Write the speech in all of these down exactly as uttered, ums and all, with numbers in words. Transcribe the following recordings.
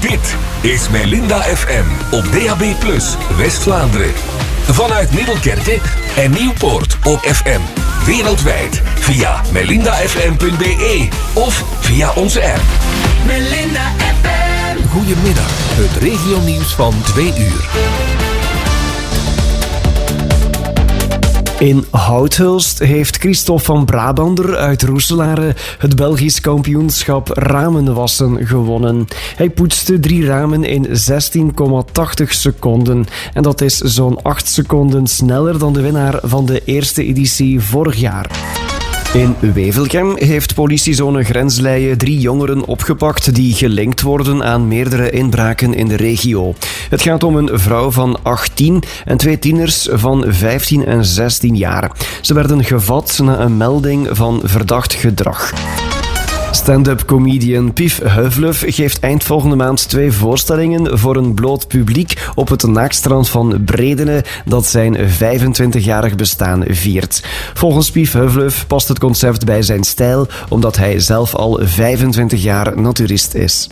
Dit is Melinda F M op D A B plus, West-Vlaanderen. Vanuit Middelkerke en Nieuwpoort op F M. Wereldwijd via melinda f m punt b e of via onze app. Melinda F M. Goedemiddag, het regionieuws van twee uur. In Houthulst heeft Christophe van Brabander uit Roeselare het Belgisch kampioenschap ramenwassen gewonnen. Hij poetste drie ramen in zestien komma tachtig seconden. En dat is zo'n acht seconden sneller dan de winnaar van de eerste editie vorig jaar. In Wevelgem heeft politiezone Grensleie drie jongeren opgepakt die gelinkt worden aan meerdere inbraken in de regio. Het gaat om een vrouw van achttien en twee tieners van vijftien en zestien jaar. Ze werden gevat na een melding van verdacht gedrag. Stand-up comedian Pief Heuvleuf geeft eind volgende maand twee voorstellingen voor een bloot publiek op het Naakstrand van Bredene dat zijn vijfentwintigjarig bestaan viert. Volgens Pief Heuvleuf past het concept bij zijn stijl omdat hij zelf al vijfentwintig jaar naturist is.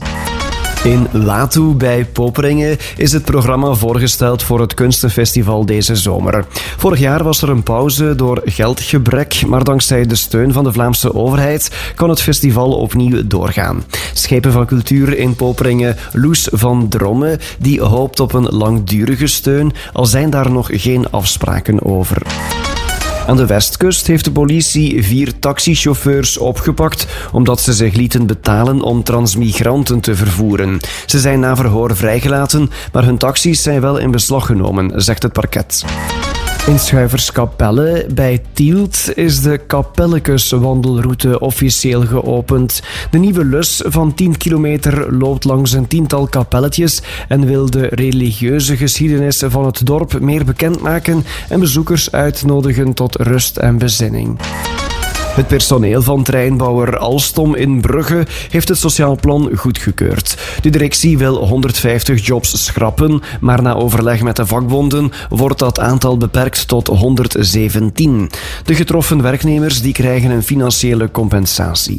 In Latu bij Poperinge is het programma voorgesteld voor het kunstenfestival deze zomer. Vorig jaar was er een pauze door geldgebrek, maar dankzij de steun van de Vlaamse overheid kan het festival opnieuw doorgaan. Schepen van Cultuur in Poperinge, Loes van Dromme, die hoopt op een langdurige steun, al zijn daar nog geen afspraken over. Aan de Westkust heeft de politie vier taxichauffeurs opgepakt omdat ze zich lieten betalen om transmigranten te vervoeren. Ze zijn na verhoor vrijgelaten, maar hun taxis zijn wel in beslag genomen, zegt het parket. In Schuiverskapelle bij Tielt is de Kapellekes-wandelroute officieel geopend. De nieuwe lus van tien kilometer loopt langs een tiental kapelletjes en wil de religieuze geschiedenis van het dorp meer bekendmaken en bezoekers uitnodigen tot rust en bezinning. Het personeel van treinbouwer Alstom in Brugge heeft het sociaal plan goedgekeurd. De directie wil honderdvijftig jobs schrappen, maar na overleg met de vakbonden wordt dat aantal beperkt tot honderdzeventien. De getroffen werknemers die krijgen een financiële compensatie.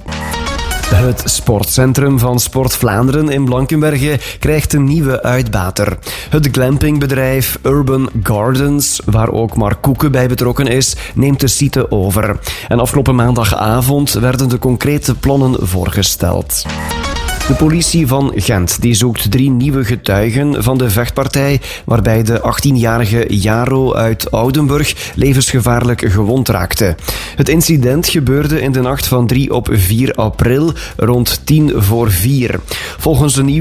Het sportcentrum van Sport Vlaanderen in Blankenberge krijgt een nieuwe uitbater. Het glampingbedrijf Urban Gardens, waar ook Mark Koeken bij betrokken is, neemt de site over. En afgelopen maandagavond werden de concrete plannen voorgesteld. De politie van Gent die zoekt drie nieuwe getuigen van de vechtpartij waarbij de achttienjarige Jaro uit Oudenburg levensgevaarlijk gewond raakte. Het incident gebeurde in de nacht van drie op vier april rond tien voor vier. Volgens de nieuwe